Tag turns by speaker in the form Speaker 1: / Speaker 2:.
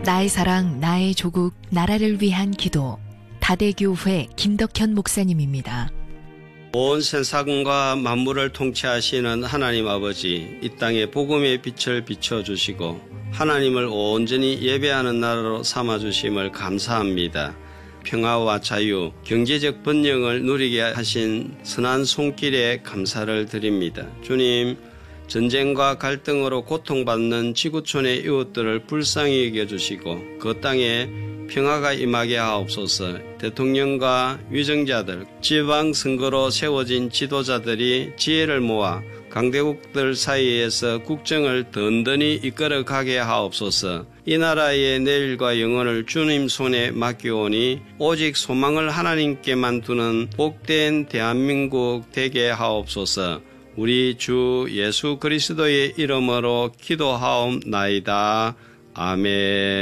Speaker 1: 나의 사랑, 나의 조국, 나라를 위한 기도. 다대교회 김덕현 목사님입니다.
Speaker 2: 온 세상과 만물을 통치하시는 하나님 아버지, 이 땅에 복음의 빛을 비춰주시고 하나님을 온전히 예배하는 나라로 삼아주심을 감사합니다. 평화와 자유, 경제적 번영을 누리게 하신 선한 손길에 감사를 드립니다. 주님, 전쟁과 갈등으로 고통받는 지구촌의 이웃들을 불쌍히 여겨주시고 그 땅에 평화가 임하게 하옵소서. 대통령과 위정자들, 지방선거로 세워진 지도자들이 지혜를 모아 강대국들 사이에서 국정을 든든히 이끌어가게 하옵소서. 이 나라의 내일과 영혼을 주님 손에 맡기오니 오직 소망을 하나님께만 두는 복된 대한민국 되게 하옵소서. 우리 주 예수 그리스도의 이름으로 기도하옵나이다. 아멘.